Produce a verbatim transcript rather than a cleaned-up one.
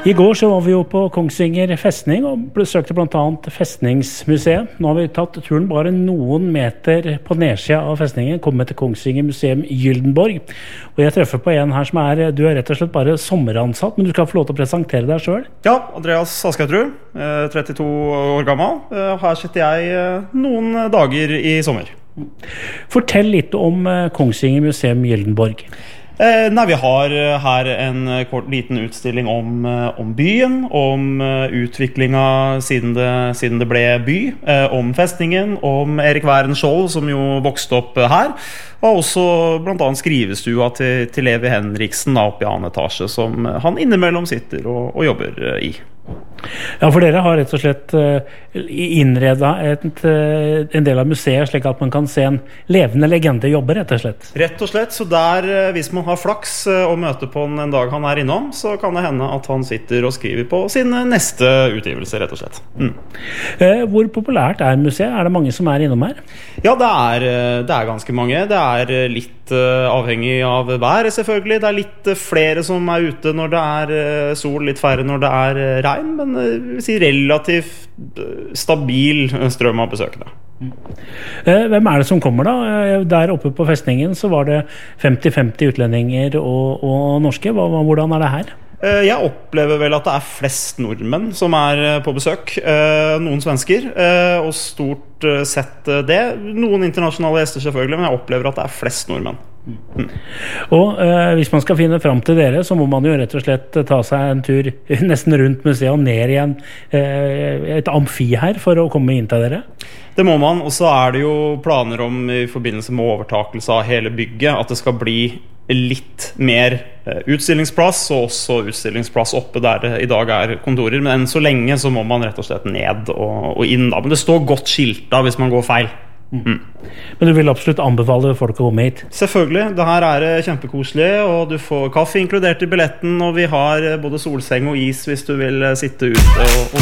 I går så var vi jo på Kongsvinger festning og besøkte blant annet Festningsmuseet. Nå har vi tatt turen bare noen meter på nedsida av festningen, kommet til Kongsvinger museum Gyldenborg. Og jeg treffer på en her som er, du er rett og slett bare sommeransatt, men du skal få lov til å presentere deg selv. Ja, Andreas Askautrud, trettito år gammel. Her sitter jeg noen dager i sommer. Fortell litt om Kongsvinger museum Gyldenborg. Eh, nei, vi har her en kort liten utstilling om, om byen, om utviklingen siden det, siden det ble by, eh, om festningen, om Erik Væren Skjold, som jo vokste opp her, og også blant annet skrivestua til, til Levi Henriksen da, oppe i annen etasje, som han innimellom sitter og, og jobber i. Ja, for dere har rett og slett innredet et, en del av museet slik at man kan se en levende legende jobbe, rett og slett. Rett og slett, så der, hvis man har flaks og møter på en dag han er innom, så kan det hende at han sitter og skriver på sin neste utgivelse, rett og slett. Mm. Hvor populært er museet? Er det mange som er innom her? Ja, det er, det er ganske mange. Det er litt avhengig av vær, selvfølgelig. Det er litt flere som er ute når det er sol, litt færre når det er regn, men jeg vil si relativt stabil strøm av besøkende. Hvem er det som kommer da? Der oppe på festningen så var det femti femti utlendinger og, og norske. Hvordan er det her? Jeg opplever vel at det er flest nordmenn som er på besøk, noen svensker, og stort sett det. Noen internasjonale gjester selvfølgelig, men jeg opplever at det er flest nordmenn. Mm. Og eh, hvis man skal finne frem til dere, så må man jo rett og slett ta seg en tur nesten rundt museet og ned igjen eh, et amfi her for å komme inn til dere. Det må man, og så er det jo planer om i forbindelse med overtakelse av hele bygget at det skal bli litt mer utstillingsplass, og også utstillingsplass oppe der det i dag er kontorer, men enn så lenge så må man rett og slett ned og, og inn da, men det står godt skilt da hvis man går feil. Mm. Men du vil absolutt anbefale folk å komme hit? Selvfølgelig, det her er kjempekoselig, og du får kaffe inkludert i billetten, og vi har både solseng og is hvis du vil sitte ute og, og